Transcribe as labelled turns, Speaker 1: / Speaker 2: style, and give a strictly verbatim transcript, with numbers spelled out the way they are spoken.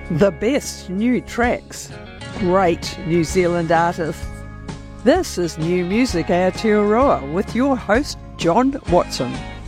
Speaker 1: The best new tracks, great New Zealand artists. This is New Music Aotearoa with your host, John Watson.